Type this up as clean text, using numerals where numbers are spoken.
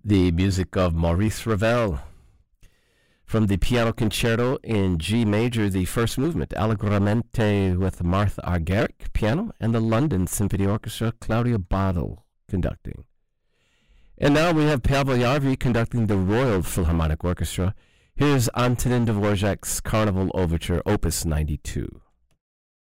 The music of Maurice Ravel. From the Piano Concerto in G major, the first movement, Allegramente with Martha Argerich, piano, and the London Symphony Orchestra, Claudia Badl, conducting. And now we have Pavel Yarvi conducting the Royal Philharmonic Orchestra. Here's Antonin Dvorak's Carnival Overture, Opus 92.